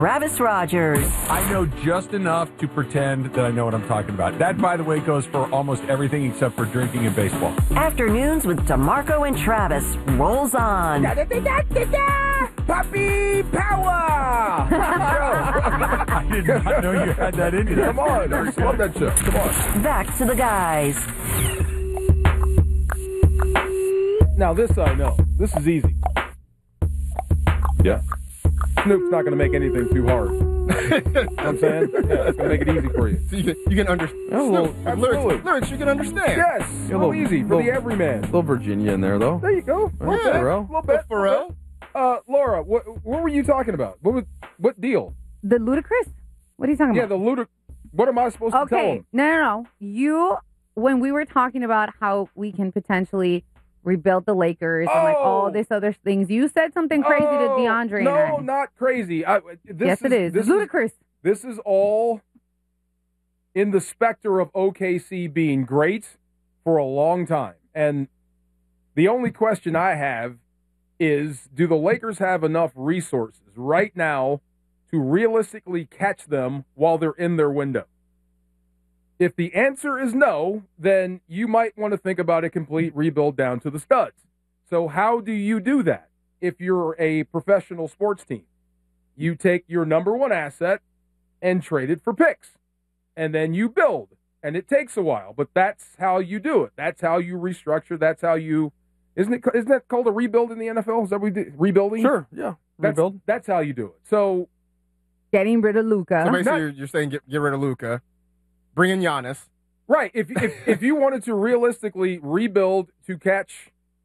Travis Rogers. I know just enough to pretend that I know what I'm talking about. That, by the way, goes for almost everything except for drinking and baseball. Afternoons with DeMarco and Travis rolls on. Puppy power! I did not know you had that in you. Come on, I love that show. Come on. Back to the guys. Now this I know. This is easy. Yeah. Snoop's not going to make anything too hard. You know what I'm saying? Yeah, it's going to make it easy for you. So you can understand. Lyrics you can understand. Yes, a little easy for the everyman. Little Virginia in there, though. There you go. A little bit. Pharrell. Laura, what were you talking about? What deal? The Ludacris? What are you talking Yeah, about? the Ludic. What am I supposed to tell Okay, him? no. You, when we were talking about how we can potentially rebuild the Lakers and like all this other things, you said something crazy to DeAndre. No, not crazy. Yes, it is. It's ludicrous. This is all in the specter of OKC being great for a long time. And the only question I have is, do the Lakers have enough resources right now to realistically catch them while they're in their window? If the answer is no, then you might want to think about a complete rebuild down to the studs. So how do you do that if you're a professional sports team? You take your number one asset and trade it for picks, and then you build. And it takes a while, but that's how you do it. That's how you restructure. That's how you isn't that called a rebuild in the NFL? Is that what we do? Rebuilding? Sure, yeah. Rebuild. That's how you do it. So getting rid of Luka. So basically, you're saying get rid of Luka, bring in Giannis. Right. If you wanted to realistically rebuild to catch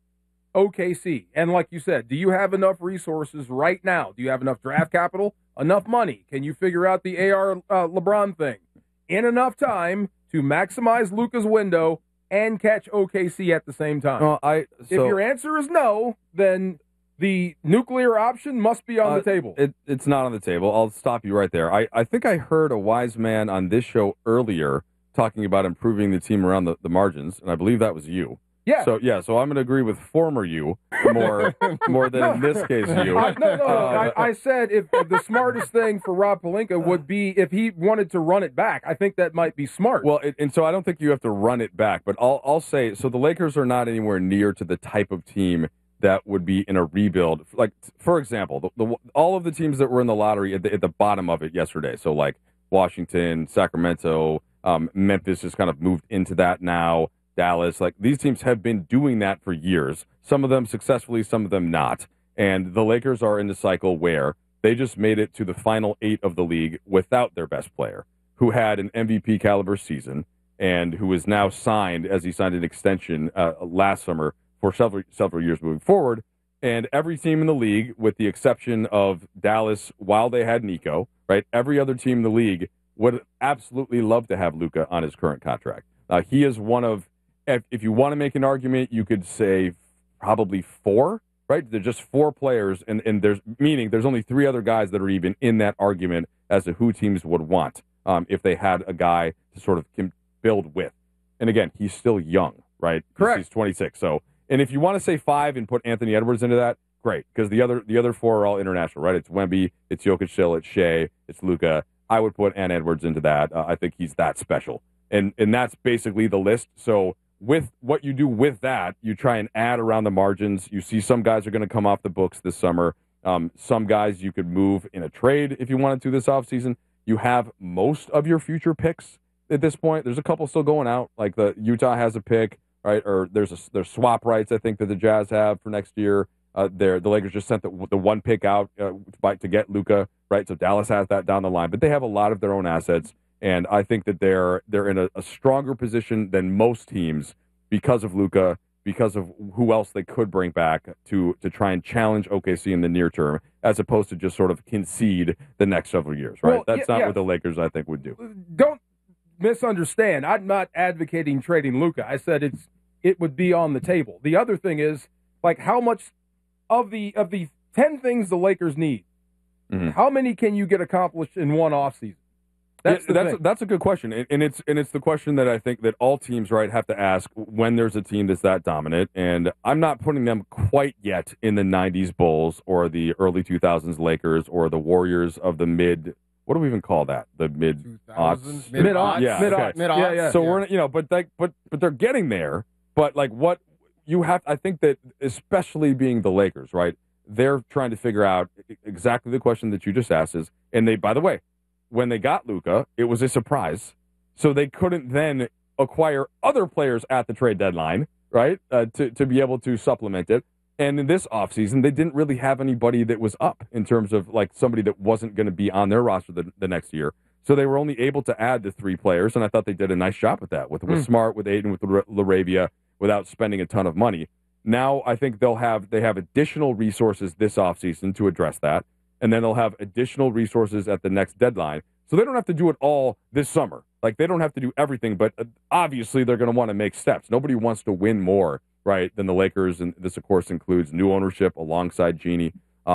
OKC, and like you said, do you have enough resources right now? Do you have enough draft capital? Enough money? Can you figure out the AR LeBron thing in enough time to maximize Luka's window and catch OKC at the same time? If your answer is no, then the nuclear option must be on the table. It's not on the table. I'll stop you right there. I think I heard a wise man on this show earlier talking about improving the team around the margins, and I believe that was you. Yeah. So I'm going to agree with former you more than in this case you. I said if the smartest thing for Rob Pelinka would be if he wanted to run it back. I think that might be smart. Well, and so I don't think you have to run it back, but I'll say, so the Lakers are not anywhere near to the type of team that would be in a rebuild. Like, for example, all of the teams that were in the lottery at the bottom of it yesterday, so like Washington, Sacramento, Memphis has kind of moved into that now, Dallas, like these teams have been doing that for years. Some of them successfully, some of them not. And the Lakers are in the cycle where they just made it to the final 8 of the league without their best player, who had an MVP caliber season and who is now signed, as he signed an extension last summer for several years moving forward. And every team in the league, with the exception of Dallas, while they had Nico, right, every other team in the league would absolutely love to have Luka on his current contract. He is one of, if you want to make an argument, you could say probably 4, right? There's just 4 players, and there's only 3 other guys that are even in that argument as to who teams would want if they had a guy to sort of build with. And again, he's still young, right? Correct. He's 26. So, and if you want to say 5 and put Anthony Edwards into that, great, because the other 4 are all international, right? It's Wemby, it's Jokic still, it's Shea, it's Luka. I would put Ant Edwards into that. I think he's that special, and that's basically the list. So with what you do with that, you try and add around the margins. You see some guys are going to come off the books this summer. Some guys you could move in a trade if you wanted to this offseason. You have most of your future picks at this point. There's a couple still going out, like the Utah has a pick, right? Or there's swap rights, I think, that the Jazz have for next year. The Lakers just sent the 1 pick out to get Luka, right? So Dallas has that down the line. But they have a lot of their own assets. And I think that they're in a stronger position than most teams because of Luka, because of who else they could bring back to try and challenge OKC in the near term, as opposed to just sort of concede the next several years, right? Well, That's not what the Lakers, I think, would do. Don't misunderstand. I'm not advocating trading Luka. I said it would be on the table. The other thing is, like, how much of the 10 things the Lakers need, how many can you get accomplished in one offseason? That's the thing. That's a good question, and it's the question that I think that all teams have to ask when there's a team that's that dominant. And I'm not putting them quite yet in the '90s Bulls or the early 2000s Lakers or the Warriors of the mid. What do we even call that? The mid-aughts? Mid-aughts. Yeah, Mid-aughts. okay. Yeah. So we're but they're getting there. But like what you have, I think that especially being the Lakers, right? They're trying to figure out exactly the question that you just asked is, and they, by the way, when they got Luka, it was a surprise. So they couldn't then acquire other players at the trade deadline, right? To be able to supplement it. And in this offseason, they didn't really have anybody that was up in terms of like somebody that wasn't going to be on their roster the next year. So they were only able to add the 3 players, and I thought they did a nice job with that, with Smart, with Aiden, with LaRavia, without spending a ton of money. Now I think they have additional resources this offseason to address that, and then they'll have additional resources at the next deadline. So they don't have to do it all this summer. Like they don't have to do everything, but obviously they're going to want to make steps. Nobody wants to win more, right, than the Lakers, and this, of course, includes new ownership alongside Jeannie.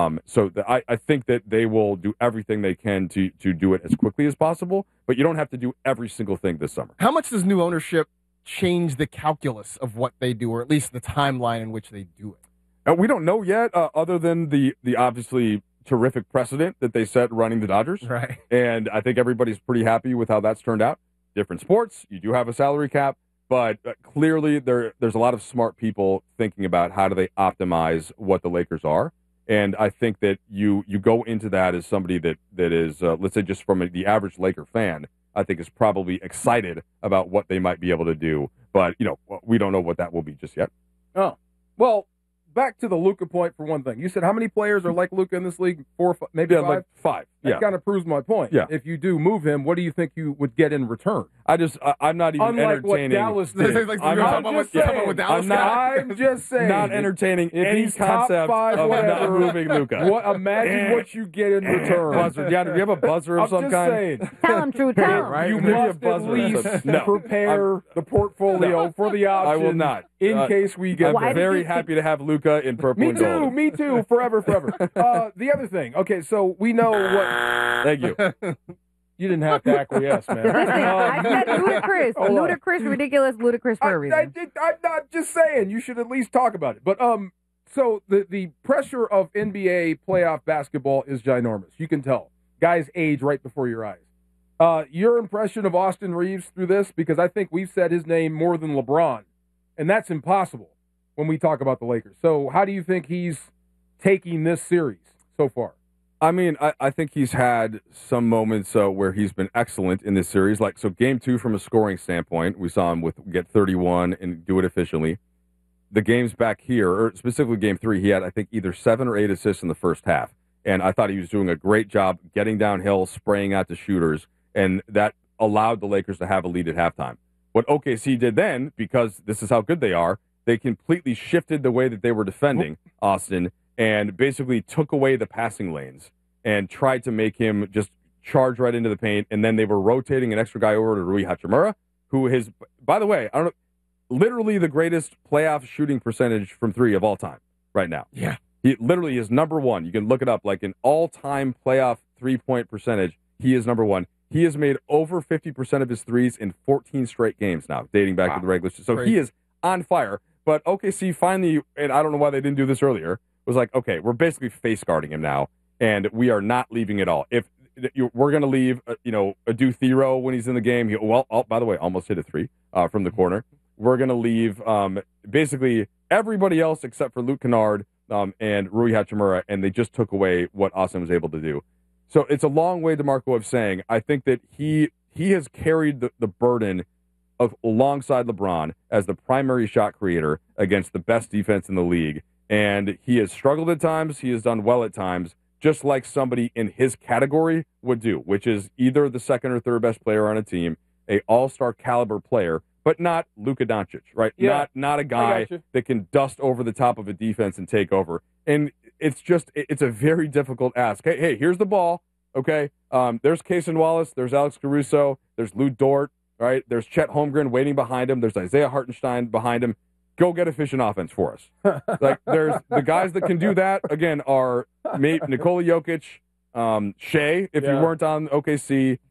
I think that they will do everything they can to do it as quickly as possible, but you don't have to do every single thing this summer. How much does new ownership change the calculus of what they do, or at least the timeline in which they do it? We don't know yet, other than the obviously terrific precedent that they set running the Dodgers. Right. And I think everybody's pretty happy with how that's turned out. Different sports, you do have a salary cap. But clearly, there's a lot of smart people thinking about how do they optimize what the Lakers are. And I think that you go into that as somebody that is, let's say, just from the average Laker fan, I think is probably excited about what they might be able to do. But, we don't know what that will be just yet. Oh, well, back to the Luka point for one thing. You said how many players are like Luka in this league? 4, maybe 5? Like 5. That kind of proves my point. Yeah. If you do move him, what do you think you would get in return? I'm not even Unlike what entertaining. Dallas did. I'm just saying. Not entertaining If any he's top concept 5, of whatever, not moving Luka. Imagine what you get in return. Buzzer. Do you have a buzzer of some kind? Saying. Tell him, True. Tell him. Right? You Maybe a must at buzzer or least something. No. prepare the portfolio for the option. I will not. In case we get Why I'm did very you- happy to have Luka in purple Me and too. gold. Me too. Forever. The other thing. Okay, so we know what. Thank you. You didn't have to acquiesce, man. Listen, I said ludicrous. Hold on. Ludicrous, ridiculous, ludicrous for a reason. I'm not just saying. You should at least talk about it. But so the pressure of NBA playoff basketball is ginormous. You can tell. Guys age right before your eyes. Your impression of Austin Reeves through this, because I think we've said his name more than LeBron, and that's impossible when we talk about the Lakers. So how do you think he's taking this series so far? I mean, I think he's had some moments where he's been excellent in this series. Like, so game 2 from a scoring standpoint, we saw him get 31 and do it efficiently. The games back here, or specifically game 3, he had, I think, either 7 or 8 assists in the first half. And I thought he was doing a great job getting downhill, spraying out the shooters, and that allowed the Lakers to have a lead at halftime. What OKC did then, because this is how good they are, they completely shifted the way that they were defending Austin and basically took away the passing lanes and tried to make him just charge right into the paint. And then they were rotating an extra guy over to Rui Hachimura, who is, by the way, I don't know, literally the greatest playoff shooting percentage from 3 of all time right now. Yeah. He literally is number 1. You can look it up. Like an all-time playoff 3-point percentage, he is number 1. He has made over 50% of his threes in 14 straight games now, dating back to the regular season. So Crazy. he is on fire. But OKC finally, and I don't know why they didn't do this earlier, was like, okay, we're basically face guarding him now, and we are not leaving it all. If we're going to leave, Adu Thero when he's in the game. By the way, almost hit a 3 from the corner. We're going to leave basically everybody else except for Luke Kennard and Rui Hachimura, and they just took away what Austin was able to do. So it's a long way, DeMarco, of saying I think that he has carried the burden of alongside LeBron as the primary shot creator against the best defense in the league. And he has struggled at times. He has done well at times, just like somebody in his category would do, which is either the second or third best player on a team, a all-star caliber player, but not Luka Doncic, right? Yeah. Not a guy that can dust over the top of a defense and take over. And it's a very difficult ask. Hey, here's the ball, okay? There's Cason Wallace, there's Alex Caruso, there's Lou Dort, right? There's Chet Holmgren waiting behind him, there's Isaiah Hartenstein behind him. Go get efficient offense for us. Like, there's the guys that can do that, again, are Nikola Jokic, Shea, if you weren't on OKC,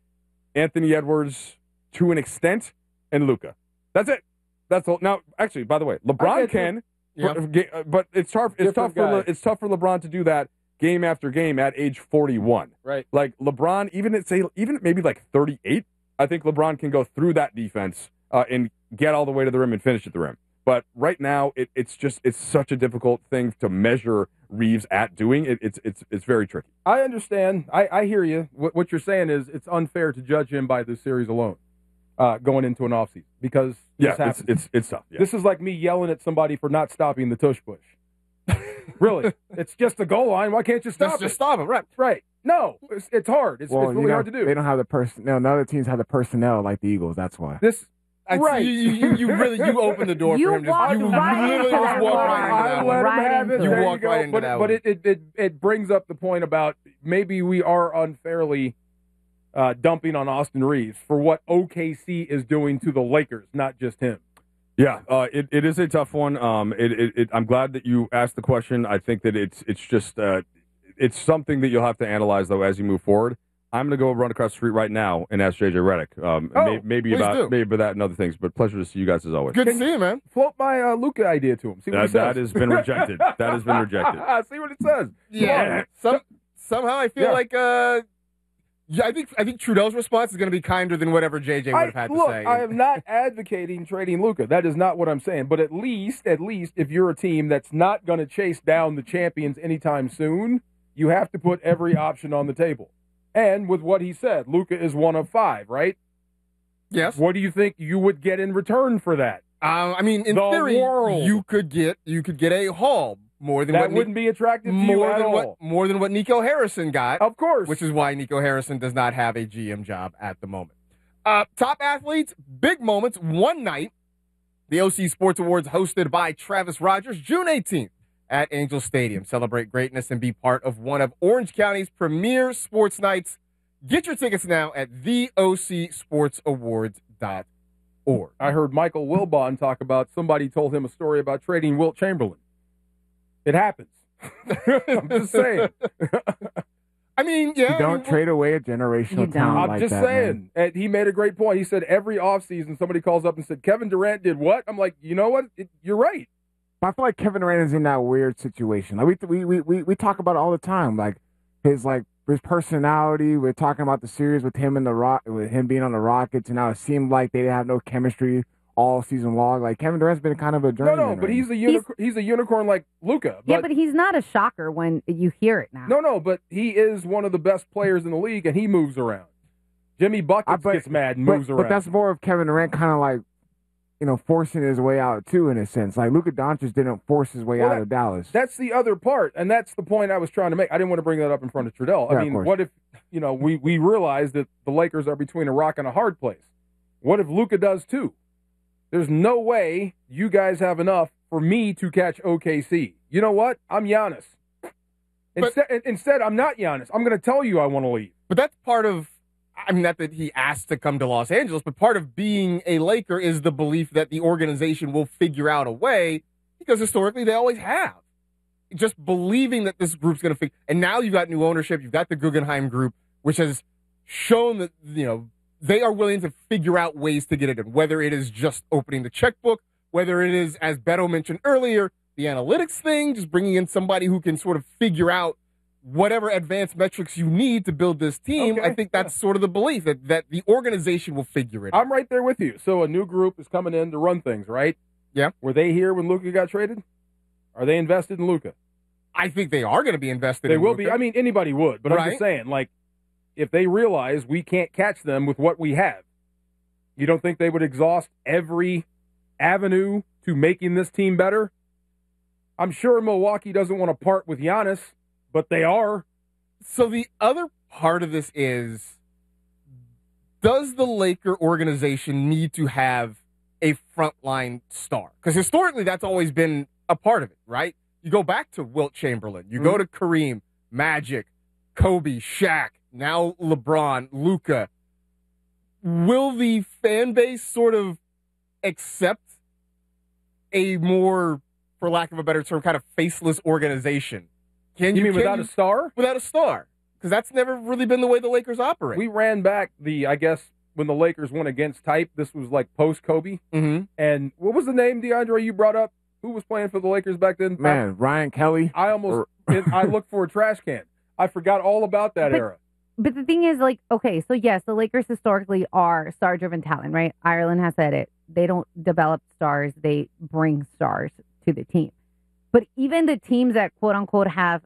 Anthony Edwards to an extent, and Luka. That's it. That's all. Now, actually, by the way, LeBron can, but it's tough. It's tough for LeBron to do that game after game at age 41. Right. Like LeBron, even at maybe like 38, I think LeBron can go through that defense and get all the way to the rim and finish at the rim. But right now, it's such a difficult thing to measure Reeves at doing. It's very tricky. I understand. I hear you. What you're saying is it's unfair to judge him by this series alone, going into an offseason, because this happens. It's tough. Yeah. This is like me yelling at somebody for not stopping the tush push. Really, it's just a goal line. Why can't you stop it? Just stop it. Right. Right. No, it's hard. It's really hard to do. They don't have the personnel. None of the teams have the personnel like the Eagles. That's why. Right. You really open the door for him. You walked right into that one. I let him have it. You There walked go. right into that But one. it brings up the point about maybe we are unfairly dumping on Austin Reeves for what OKC is doing to the Lakers, not just him. Yeah, it is a tough one. I'm glad that you asked the question. I think that it's just it's something that you'll have to analyze though as you move forward. I'm going to go run across the street right now and ask JJ Redick maybe about that and other things. But pleasure to see you guys as always. Good to see you, man. Float my Luka idea to him. See what he says. That has been rejected. That has been rejected. See what it says. Yeah. Somehow I feel like I think Trudell's response is going to be kinder than whatever JJ would have had to say. I am not advocating trading Luka. That is not what I'm saying. But at least if you're a team that's not going to chase down the champions anytime soon, you have to put every option on the table. And with what he said, Luka is one of 5, right? Yes. What do you think you would get in return for that? I mean, in theory, you could get a haul more than that wouldn't be attractive to you at all. More than what Nico Harrison got, of course. Which is why Nico Harrison does not have a GM job at the moment. Top athletes, big moments. One night, the OC Sports Awards hosted by Travis Rogers, June 18th. At Angel Stadium. Celebrate greatness and be part of one of Orange County's premier sports nights. Get your tickets now at theocsportsawards.org. I heard Michael Wilbon talk about somebody told him a story about trading Wilt Chamberlain. It happens. I'm just saying. I mean, yeah. You don't trade away a generational talent I'm just saying. And he made a great point. He said every offseason somebody calls up and said, Kevin Durant did what? I'm like, you know what? You're right. I feel like Kevin Durant is in that weird situation. Like we talk about it all the time. Like his personality. We're talking about the series with him with him being on the Rockets, and now it seemed like they have no chemistry all season long. Like Kevin Durant's been kind of a journeyman. No, but he's a unicorn like Luka. Yeah, but he's not a shocker when you hear it now. No, but he is one of the best players in the league, and he moves around. Jimmy Buckets gets mad and moves around. But that's more of Kevin Durant kind of like, forcing his way out, too, in a sense. Like, Luka Doncic didn't force his way out of Dallas. That's the other part, and that's the point I was trying to make. I didn't want to bring that up in front of Trudell. I mean, what if, we realize that the Lakers are between a rock and a hard place? What if Luka does, too? There's no way you guys have enough for me to catch OKC. You know what? I'm Giannis. Instead, I'm not Giannis. I'm going to tell you I want to leave. But that's part of... I mean, not that he asked to come to Los Angeles, but part of being a Laker is the belief that the organization will figure out a way, because historically they always have. Just believing that this group's going to figure. And now you've got new ownership. You've got the Guggenheim Group, which has shown that, they are willing to figure out ways to get it in, whether it is just opening the checkbook, whether it is, as Beto mentioned earlier, the analytics thing, just bringing in somebody who can sort of figure out whatever advanced metrics you need to build this team. Okay. I think that's sort of the belief that the organization will figure it out. I'm right there with you. So a new group is coming in to run things, right? Yeah. Were they here when Luka got traded? Are they invested in Luka? I think they are going to be invested in Luka. They will be. I mean, anybody would. But I'm just saying, like, if they realize we can't catch them with what we have, you don't think they would exhaust every avenue to making this team better? I'm sure Milwaukee doesn't want to part with Giannis, but they are. So the other part of this is, does the Laker organization need to have a frontline star? Because historically, that's always been a part of it, right? You go back to Wilt Chamberlain. You go to Kareem, Magic, Kobe, Shaq, now LeBron, Luka. Will the fan base sort of accept a more, for lack of a better term, kind of faceless organization? You mean without a star? Without a star. because that's never really been the way the Lakers operate. We ran back I guess, when the Lakers went against type, this was like post-Kobe. Mm-hmm. And what was the name, DeAndre, you brought up? Who was playing for the Lakers back then? Man, Ryan Kelly. I looked for a trash can. I forgot all about that era. But the thing is, like, okay, so yes, the Lakers historically are star-driven talent, right? Ireland has said it. They don't develop stars. They bring stars to the team. But even the teams that, quote-unquote, have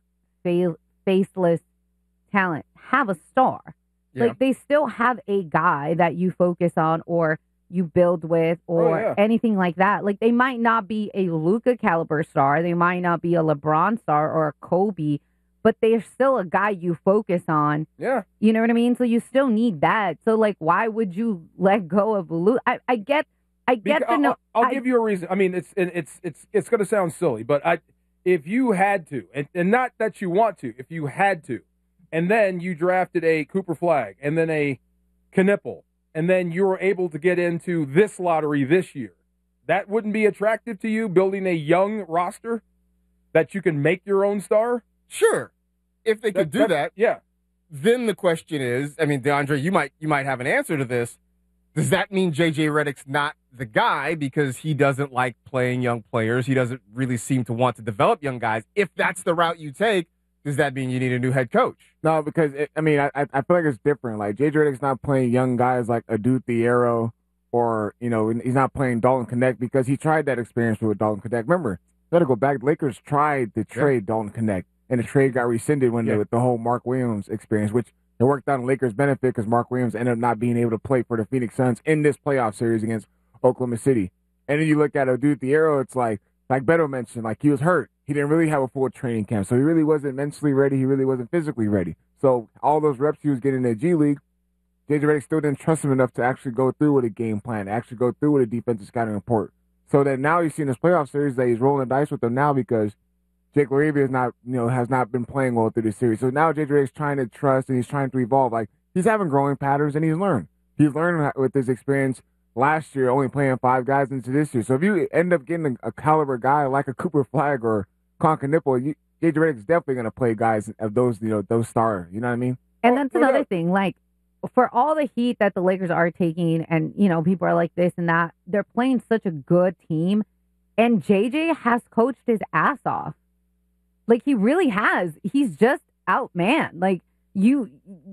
faceless talent have a star. Yeah. Like, they still have a guy that you focus on or you build with or anything like that. Like, they might not be a Luka caliber star. They might not be a LeBron star or a Kobe, but they're still a guy you focus on. Yeah. You know what I mean? So you still need that. So, like, why would you let go of Luka? I get the no. I'll give you a reason. I mean, it's going to sound silly, but if you had to, and not that you want to, if you had to, and then you drafted a Cooper Flagg, and then a Knipple, and then you were able to get into this lottery this year, that wouldn't be attractive to you, building a young roster that you can make your own star? Sure. If they could do that, yeah. Then the question is, I mean, DeAndre, you might have an answer to this. Does that mean J.J. Redick's not the guy because he doesn't like playing young players? He doesn't really seem to want to develop young guys. If that's the route you take, does that mean you need a new head coach? No, because, I feel like it's different. Like, J.J. Redick's not playing young guys like Adu Thiero or, he's not playing Dalton Connect because he tried that experience with Dalton Connect. Remember, got to go back. The Lakers tried to trade Dalton Connect, and the trade got rescinded when with the whole Mark Williams experience, which it worked out in Lakers' benefit because Mark Williams ended up not being able to play for the Phoenix Suns in this playoff series against Oklahoma City. And then you look at Adu Thiero, it's like Beto mentioned, like he was hurt. He didn't really have a full training camp, so he really wasn't mentally ready. He really wasn't physically ready. So all those reps he was getting in the G League, J.J. Redick still didn't trust him enough to actually go through with a game plan, actually go through with a defensive scouting report. So that now you see in this playoff series that he's rolling the dice with them now because Jake LaRavia is not, has not been playing well through the series. So now J.J. Redick's trying to trust and he's trying to evolve. Like he's having growing patterns and he's learned. He's learned with his experience last year, only playing 5 guys into this year. So if you end up getting a caliber guy like a Cooper Flagg or Conker Nipple, J.J. Redick's definitely going to play guys of those, those stars. You know what I mean? And that's another thing. Like, for all the heat that the Lakers are taking and, people are like this and that, they're playing such a good team. And JJ has coached his ass off. Like, he really has. He's just out, man. Like, you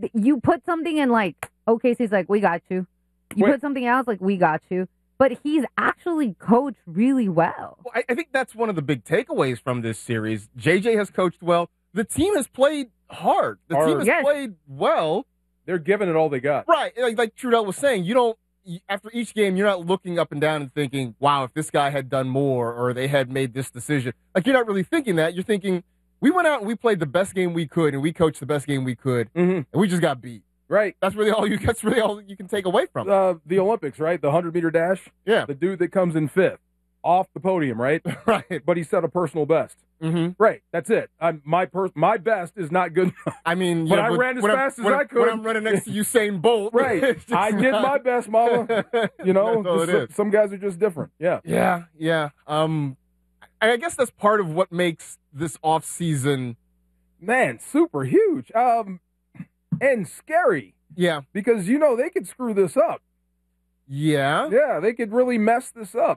put something in, like, OKC's like, we got you. You put something else, like, we got you. But he's actually coached really well. Well, I think that's one of the big takeaways from this series. JJ has coached well. The team has played hard. The team has played well. They're giving it all they got. Right. Like Trudell was saying, after each game, you're not looking up and down and thinking, wow, if this guy had done more or they had made this decision. Like, you're not really thinking that. You're thinking, we went out and we played the best game we could and we coached the best game we could, and we just got beat. Right. That's really all you can take away from it. The Olympics, right? The 100-meter dash. Yeah. The dude that comes in 5th off the podium, right? Right. But he set a personal best. Mm-hmm. Right. That's it. My best is not good enough. I mean, but I ran as fast as I could. When I'm running next to Usain Bolt. Right. I did my best, mama. Some guys are just different. Yeah. Yeah. Yeah. I guess that's part of what makes this off season, man, super huge. And scary. Yeah. Because, they could screw this up. Yeah. Yeah, they could really mess this up.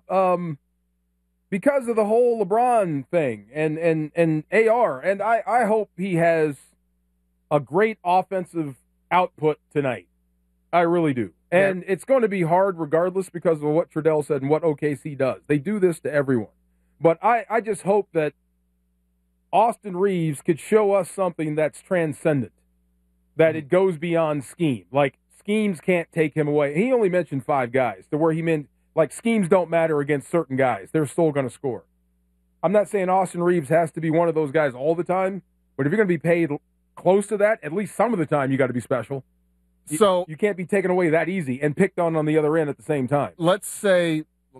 Because of the whole LeBron thing and AR. And I hope he has a great offensive output tonight. I really do. And it's going to be hard regardless because of what Trudell said and what OKC does. They do this to everyone. But I just hope that Austin Reeves could show us something that's transcendent. That it goes beyond scheme. Like, schemes can't take him away. He only mentioned 5 guys, to where he meant, like, schemes don't matter against certain guys. They're still going to score. I'm not saying Austin Reeves has to be one of those guys all the time, but if you're going to be paid close to that, at least some of the time you got to be special. So you can't be taken away that easy and picked on the other end at the same time. Let's say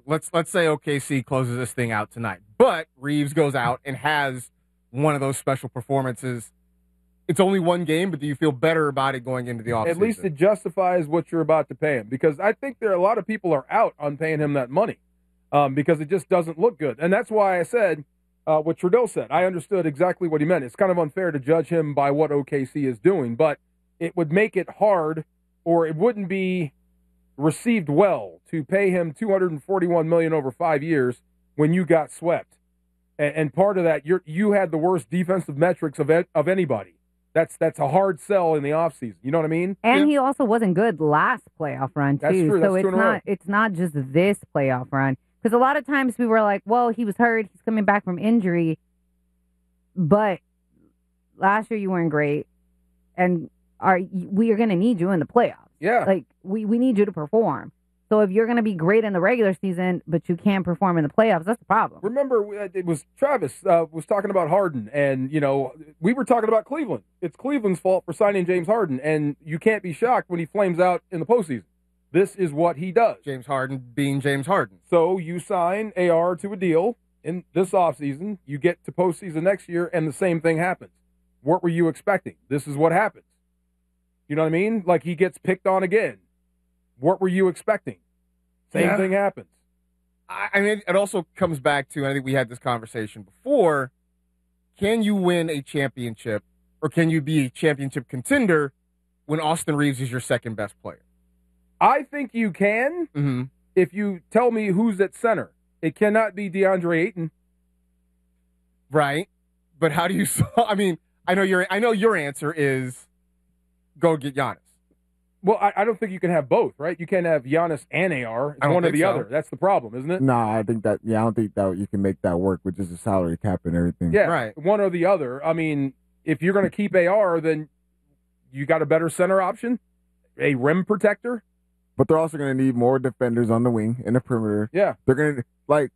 OKC closes this thing out tonight, but Reeves goes out and has one of those special performances. It's only one game, but do you feel better about it going into the offseason? At least it justifies what you're about to pay him, because I think a lot of people are out on paying him that money because it just doesn't look good. And that's why I said what Trudeau said. I understood exactly what he meant. It's kind of unfair to judge him by what OKC is doing, but it would make it hard, or it wouldn't be received well to pay him $241 million over 5 years when you got swept. And part of that, you had the worst defensive metrics of anybody. That's a hard sell in the offseason. You know what I mean? And he also wasn't good last playoff run, too. That's true. So That's it's not just this playoff run. Because a lot of times we were like, well, he was hurt. He's coming back from injury. But last year you weren't great. And we are going to need you in the playoffs. Yeah. Like, we need you to perform. So if you're going to be great in the regular season, but you can't perform in the playoffs, that's the problem. Remember, it was Travis was talking about Harden, and, we were talking about Cleveland. It's Cleveland's fault for signing James Harden, and you can't be shocked when he flames out in the postseason. This is what he does. James Harden being James Harden. So you sign AR to a deal in this offseason, you get to postseason next year, and the same thing happens. What were you expecting? This is what happens. You know what I mean? Like, he gets picked on again. What were you expecting? Same thing happens. I mean, it also comes back to, and I think we had this conversation before, can you win a championship, or can you be a championship contender when Austin Reeves is your second best player? I think you can if you tell me who's at center. It cannot be DeAndre Ayton. Right. But how do you I mean, I know your answer is go get Giannis. Well, I don't think you can have both, right? You can't have Giannis and AR. It's one or the other. That's the problem, isn't it? No, I don't think that you can make that work with just a salary cap and everything. Yeah, right. One or the other. I mean, if you're going to keep AR, then you got a better center option, a rim protector. But they're also going to need more defenders on the wing in the perimeter. Yeah. They're going to, like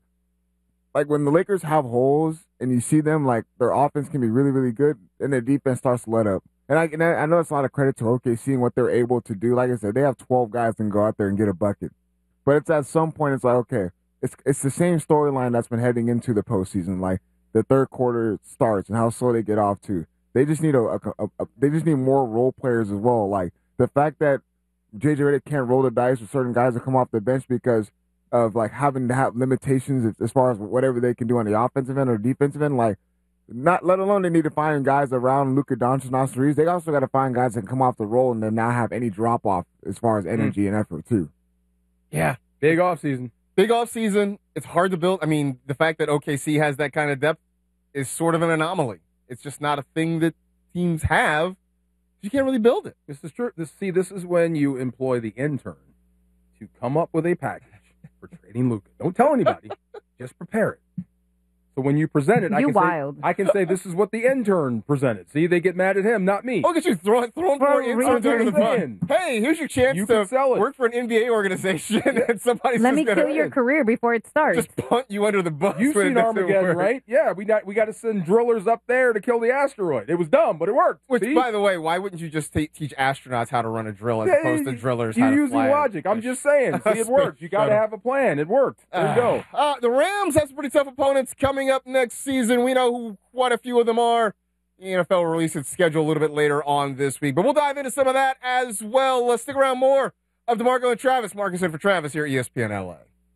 when the Lakers have holes and you see them, like, their offense can be really, really good, and their defense starts to let up. And I know it's a lot of credit to OKC and what they're able to do. Like I said, they have 12 guys that can go out there and get a bucket. But it's at some point, it's like, okay, it's the same storyline that's been heading into the postseason. Like, the third quarter starts and how slow they get off to. They just need they just need more role players as well. Like, the fact that JJ Redick can't roll the dice with certain guys that come off the bench because of, like, having to have limitations as far as whatever they can do on the offensive end or defensive end, like, not let alone they need to find guys around Luka Doncic and Austin Reeves. They also got to find guys that can come off the roll and then not have any drop off as far as energy and effort too. Yeah, big offseason. Big offseason. It's hard to build. I mean, the fact that OKC has that kind of depth is sort of an anomaly. It's just not a thing that teams have. You can't really build it. This is true. This is when you employ the intern to come up with a package for trading Luka. Don't tell anybody. Just prepare it. So when you present it, I can say this is what the intern presented. See, they get mad at him, not me. Look at you throwing more interns under the bus. Hey, here's your chance to work for an NBA organization, and somebody's Let me kill your career before it starts. Just punt you under the bus. You've seen Armageddon, right? Yeah, we got to send drillers up there to kill the asteroid. It was dumb, but it worked. Which, see? by the way, why wouldn't you just teach astronauts how to run a drill as opposed to drillers how to You're fly? using logic. I'm just saying. See, it worked. You got to have a plan. It worked. There you go. The Rams have some pretty tough opponents coming up next season. We know who quite a few of them are. The NFL will release its schedule a little bit later on this week, but we'll dive into some of that as well. Let's stick around more of DeMarco and Travis. Marcus in for Travis here at ESPN LA.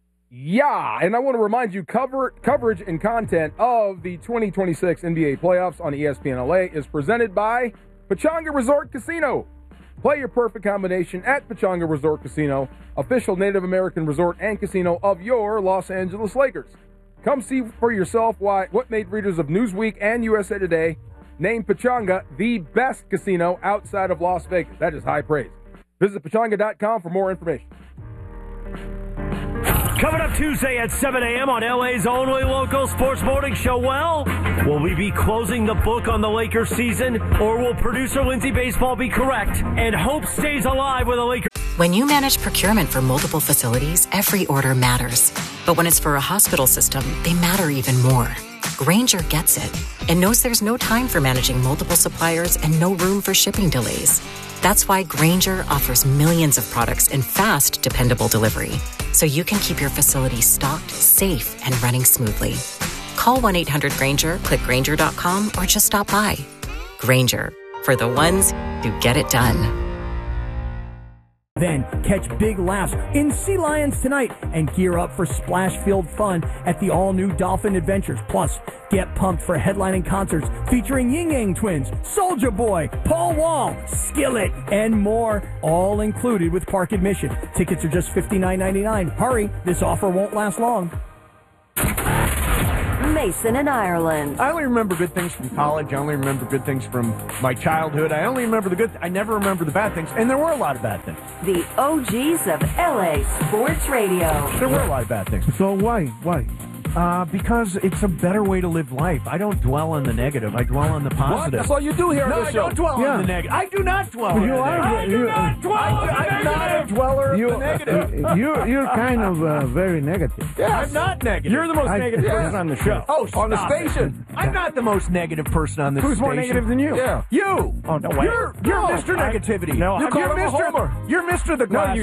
Yeah, and I want to remind you, coverage and content of the 2026 NBA playoffs on ESPN LA is presented by Pechanga Resort Casino. Play your perfect combination at Pechanga Resort Casino, official Native American resort and casino of your Los Angeles Lakers. Come see for yourself what made readers of Newsweek and USA Today name Pechanga the best casino outside of Las Vegas. That is high praise. Visit Pechanga.com for more information. Coming up Tuesday at 7 a.m. on LA's only local sports morning show. Well, will we be closing the book on the Lakers season, or will producer Lindsay Baseball be correct and hope stays alive with the Lakers? When you manage procurement for multiple facilities, every order matters. But when it's for a hospital system, they matter even more. Grainger gets it and knows there's no time for managing multiple suppliers and no room for shipping delays. That's why Grainger offers millions of products in fast, dependable delivery, so you can keep your facility stocked, safe, and running smoothly. Call 1-800-GRAINGER, click Grainger.com, or just stop by. Grainger, for the ones who get it done. Then catch big laughs in Sea Lions tonight and gear up for splash-filled fun at the all-new Dolphin Adventures. Plus, get pumped for headlining concerts featuring Ying Yang Twins, Soulja Boy, Paul Wall, Skillet, and more, all included with park admission. Tickets are just $59.99. Hurry, this offer won't last long. Mason in Ireland. I only remember good things from college. I only remember good things from my childhood. I only remember the good. I never remember the bad things, and there were a lot of bad things. The OGs of LA Sports Radio. There were a lot of bad things. So why? Because it's a better way to live life. I don't dwell on the negative. I dwell on the positive. What? That's all you do here on No, this I show. don't dwell on the negative. I do not dwell on the negative. I'm not a dweller of the negative. You're kind of very negative. Yeah, I'm not negative. You're the most negative person on the show. Oh, on the station. I'm not the most negative person on this Who's station. more negative than you? Yeah. You. Oh, no way. You're Mr. Negativity. No, you're call him a homer. You're Mr. The glass.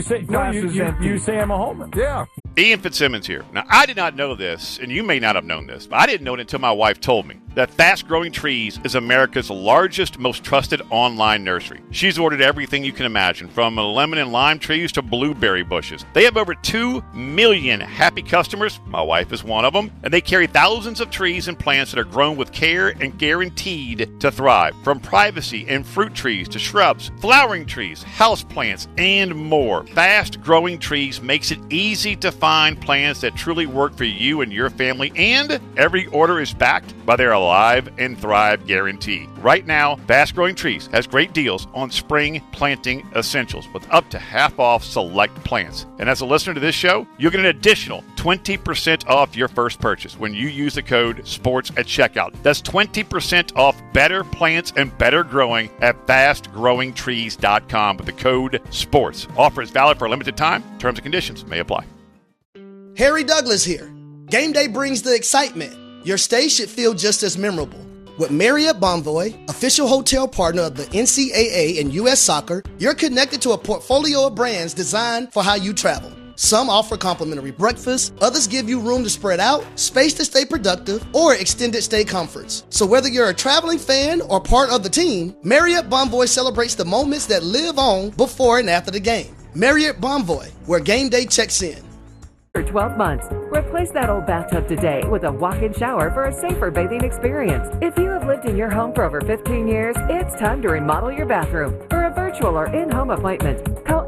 You say I'm a homer. Yeah. Ian Fitzsimmons here. Now, I did not know this, and you may not have known this, but I didn't know it until my wife told me, that Fast Growing Trees is America's largest, most trusted online nursery. She's ordered everything you can imagine, from lemon and lime trees to blueberry bushes. They have over 2 million happy customers. My wife is one of them. And they carry thousands of trees and plants that are grown with care and guaranteed to thrive. From privacy and fruit trees to shrubs, flowering trees, house plants, and more. Fast Growing Trees makes it easy to find plants that truly work for you and your family, and every order is backed by their Alive and Thrive guarantee. Right now, Fast Growing Trees has great deals on spring planting essentials with up to half off select plants. And as a listener to this show, you'll get an additional 20% off your first purchase when you use the code SPORTS at checkout. That's 20% off better plants and better growing at fastgrowingtrees.com with the code SPORTS. Offer is valid for a limited time. Terms and conditions may apply. Harry Douglas here. Game day brings the excitement. Your stay should feel just as memorable. With Marriott Bonvoy, official hotel partner of the NCAA and U.S. Soccer, you're connected to a portfolio of brands designed for how you travel. Some offer complimentary breakfast, others give you room to spread out, space to stay productive, or extended stay comforts. So whether you're a traveling fan or part of the team, Marriott Bonvoy celebrates the moments that live on before and after the game. Marriott Bonvoy, where game day checks in. For 12 months, replace that old bathtub today with a walk-in shower for a safer bathing experience. If you have lived in your home for over 15 years, it's time to remodel your bathroom. For a virtual or in-home appointment, call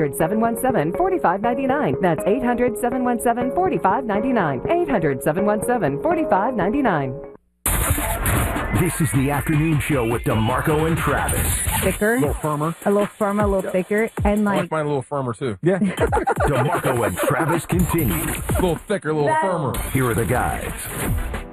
800-717-4599. That's 800-717-4599. 800-717-4599. This is the afternoon show with DeMarco and Travis. Thicker. A little firmer. A little firmer, a little thicker. And I like like mine a little firmer, too. Yeah. DeMarco and Travis continue. A little thicker, a little firmer. Here are the guys.